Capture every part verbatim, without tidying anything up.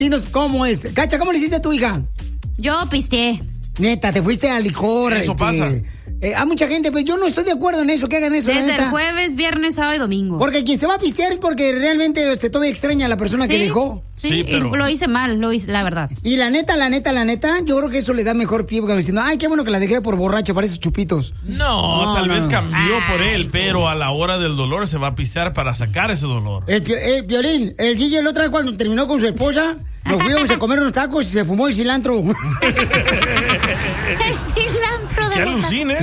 Dinos cómo es. Cacha, ¿cómo le hiciste a tu hija? Yo pisteé. Neta, te fuiste al licor. Eso este, pasa. Eh, a mucha gente, pues yo no estoy de acuerdo en eso, que hagan eso. Desde la neta. el jueves, viernes, sábado y domingo. Porque quien se va a pistear es porque realmente se todavía extraña a la persona ¿Sí? que dejó. Sí, Sí, pero- y lo hice mal, lo hice, la verdad. Y la neta, la neta, la neta, yo creo que eso le da mejor pie porque diciendo, ay, qué bueno que la dejé por borracho, parece chupitos. No, No, tal no, vez no. cambió por Ay, él, pero a la hora del dolor se va a pistear para sacar ese dolor. El, Pio- eh, Piolín, el D J la otra vez cuando terminó con su esposa, nos fuimos a comer unos tacos y se fumó el cilantro. El cilantro de Que los alucine.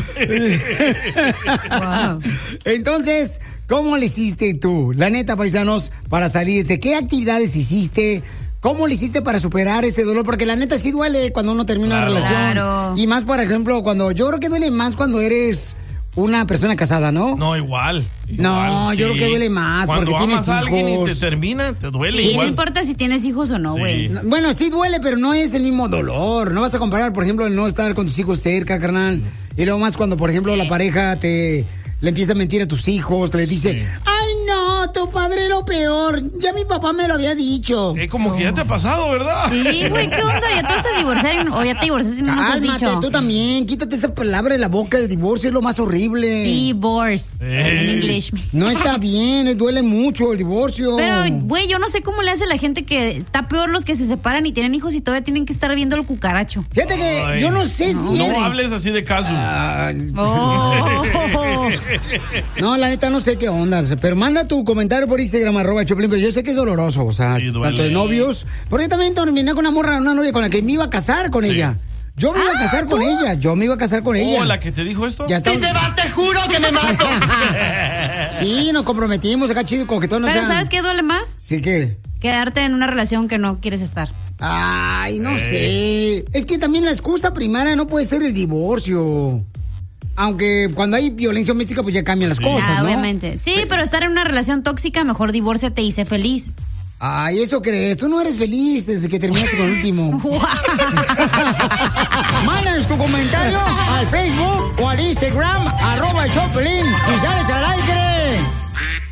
Wow. Entonces, ¿cómo le hiciste tú, la neta, paisanos, para salirte? ¿Qué actividades hiciste? ¿Cómo le hiciste para superar este dolor? Porque la neta sí duele cuando uno termina Claro. una relación. Claro. Y más, por ejemplo, cuando yo creo que duele más cuando eres una persona casada, ¿no? No, igual. No, igual, yo creo que duele más Cuando porque amas tienes a alguien y hijos. te termina, te duele Y no igual. importa si tienes hijos o no, Sí. güey. No, Bueno, sí duele, pero no es el mismo dolor. No vas a comparar, por ejemplo, el no estar con tus hijos cerca, carnal. Y luego más cuando, por ejemplo, la pareja te le empieza a mentir a tus hijos, te les dice, Sí. ay no, tu padre lo peor. Ya mi papá me lo había dicho. Eh, como que ya te ha pasado, ¿verdad? Sí, güey, ¿qué onda? ¿Ya te vas a divorciar o ya te divorciaste y no nos has Cálmate, dicho? tú también. Quítate esa palabra de la boca. El divorcio es lo más horrible. Divorce, en Ey. inglés. No está bien, les duele mucho el divorcio. Pero, güey, yo no sé cómo le hace la gente que está peor los que se separan y tienen hijos y todavía tienen que estar viendo el cucaracho. Fíjate que Ay. yo no sé si No es... hables así de caso. Ay, Oh. no, la neta no sé qué ondas, pero manda tu comentario por Instagram, arroba Choplin, pero yo sé que es doloroso, o sea, Sí, duele. tanto de novios, porque yo también terminé con una morra, una novia con la que me iba a casar con Sí. ella. Yo me iba a casar con ella, yo me iba a casar con ella. Oh, ¿la que te dijo esto? Ya estamos... vas, te juro que me mato. Sí, nos comprometimos acá chido, coquetón, no Pero sea... ¿sabes qué duele más? Sí, ¿qué? Quedarte en una relación que no quieres estar. Ay, no sé. Es que también la excusa primaria no puede ser el divorcio. Aunque cuando hay violencia doméstica, pues ya cambian las cosas, Ah, ¿no? obviamente. Sí, pero estar en una relación tóxica, mejor divórciate y sé feliz. Ay, eso crees. Tú no eres feliz desde que terminaste con el último. Mándanos tu comentario al Facebook o al Instagram, arroba Choplin, y sales al aire.